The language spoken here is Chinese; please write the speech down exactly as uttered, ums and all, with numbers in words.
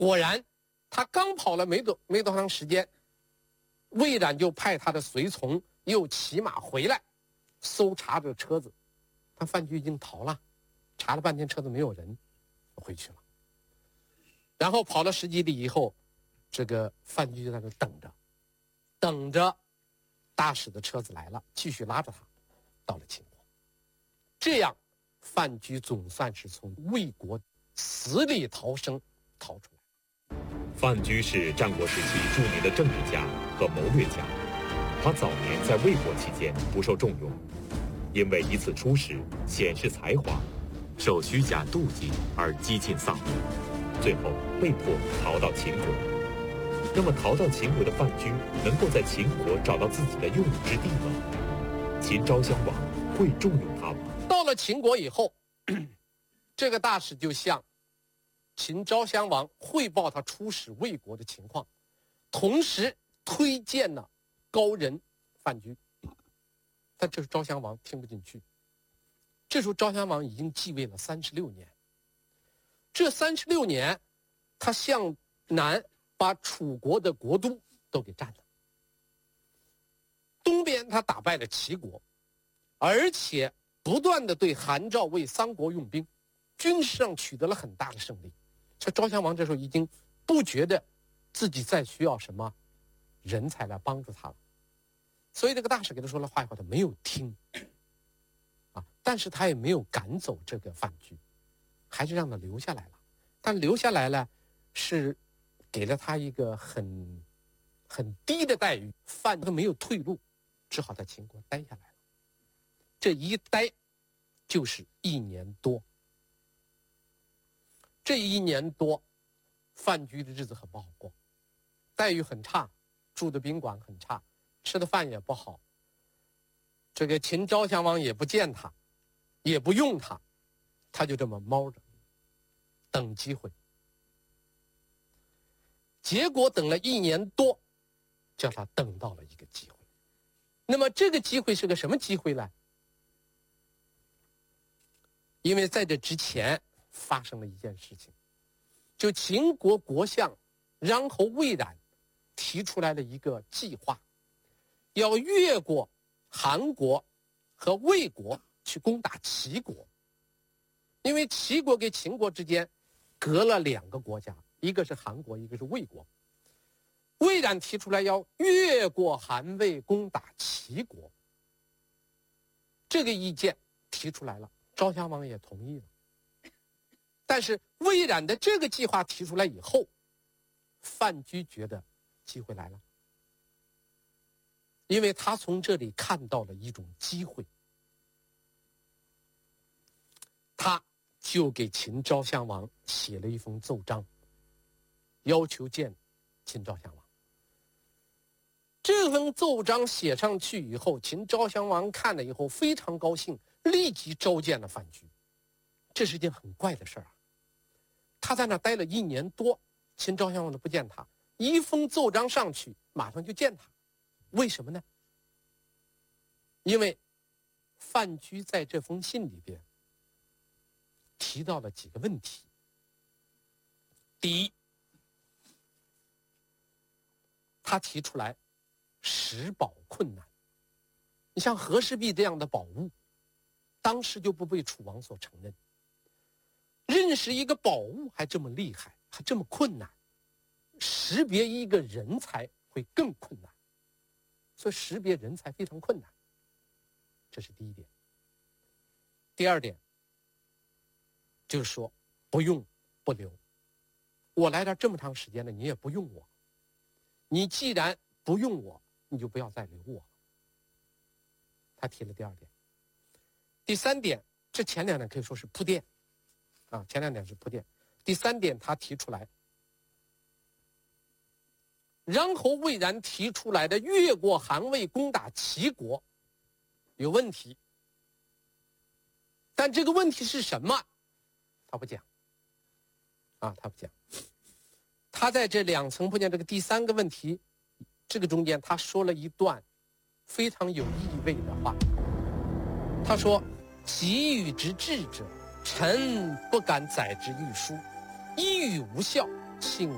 果然，他刚跑了没多没多长时间，魏冉就派他的随从又骑马回来，搜查这车子。他范雎已经逃了，查了半天车子没有人，回去了。然后跑了十几里以后，这个范雎就在那等着，等着大使的车子来了，继续拉着他到了秦国。这样，范雎总算是从魏国死里逃生逃出来。 范雎是战国时期著名的政治家和谋略家，他早年在魏国期间不受重用，因为一次出使显示才华，受虚假妒忌而几近丧命，最后被迫逃到秦国。那么逃到秦国的范雎能够在秦国找到自己的用武之地吗？秦昭襄王会重用他吗？ 到了秦国以后，这个大使就向秦昭襄王汇报他出使魏国的情况，同时推荐了高人范雎。但这时昭襄王听不进去。这时候昭襄王已经继位了三十六年，这三十六年，他向南把楚国的国都都给占了，东边他打败了齐国，而且不断的对韩赵魏三国用兵，军事上取得了很大的胜利。这昭襄王这时候已经不觉得自己再需要什么人才来帮助他了，所以这个大使给他说了话以后，他没有听啊，但是他也没有赶走这个范雎，还是让他留下来了。但留下来了是给了他一个很很低的待遇，范雎没有退路，只好在秦国待下来了。这一待就是一年多。这一年多，范雎的日子很不好过，待遇很差，住的宾馆很差，吃的饭也不好。这个秦昭襄王也不见他，也不用他，他就这么猫着，等机会。结果等了一年多，叫他等到了一个机会。那么这个机会是个什么机会呢？因为在这之前发生了一件事情，就秦国国相穰侯魏冉提出来了一个计划，要越过韩国和魏国去攻打齐国。因为齐国跟秦国之间隔了两个国家，一个是韩国，一个是魏国。魏冉提出来要越过韩魏攻打齐国，这个意见提出来了，昭襄王也同意了。但是魏冉的这个计划提出来以后，范雎觉得机会来了，因为他从这里看到了一种机会，他就给秦昭襄王写了一封奏章，要求见秦昭襄王。这封奏章写上去以后，秦昭襄王看了以后非常高兴，立即召见了范雎。这是件很怪的事儿啊！他在那待了一年多，秦昭襄王都不见他，一封奏章上去，马上就见他。为什么呢？因为范雎在这封信里边提到了几个问题。第一，他提出来拾宝困难。你像和氏璧这样的宝物，当时就不被楚王所承认。认识一个宝物还这么厉害，还这么困难，识别一个人才会更困难，所以识别人才非常困难，这是第一点。第二点就是说不用不留，我来这这么长时间了，你也不用我，你既然不用我，你就不要再留我了。他提了第二点。第三点，这前两点可以说是铺垫啊，前两点是铺垫。第三点，他提出来，穰侯魏冉提出来的越过韩魏攻打齐国有问题，但这个问题是什么，他不讲啊，他不讲。他在这两层铺垫这个第三个问题，这个中间他说了一段非常有意味的话。他说：“己与之治者，臣不敢载之御书，一语无效，请